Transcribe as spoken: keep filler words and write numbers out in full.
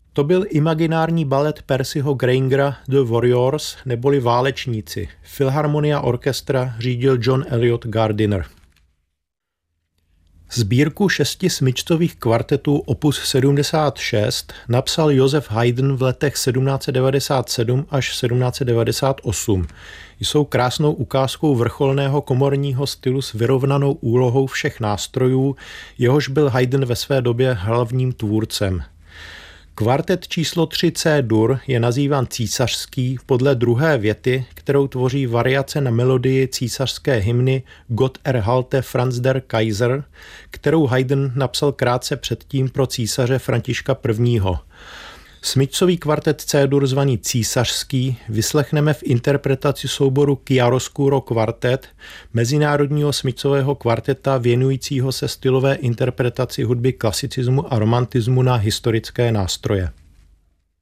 To byl imaginární balet Percyho Graingera The Warriors neboli Válečníci. Philharmonia Orchestra řídil John Eliot Gardiner. Sbírku šesti smyčcových kvartetů opus sedmdesát šest napsal Joseph Haydn v letech sedmnáct set devadesát sedm až sedmnáct set devadesát osm. Jsou krásnou ukázkou vrcholného komorního stylu s vyrovnanou úlohou všech nástrojů, jehož byl Haydn ve své době hlavním tvůrcem. Kvartet číslo tři C-dur je nazýván císařský podle druhé věty, kterou tvoří variace na melodii císařské hymny Gott erhalte Franz der Kaiser, kterou Haydn napsal krátce předtím pro císaře Františka prvního. Smyčcový kvartet C-dur zvaný císařský vyslechneme v interpretaci souboru Chiaroscuro kvartet, mezinárodního smyčcového kvarteta věnujícího se stylové interpretaci hudby klasicismu a romantismu na historické nástroje.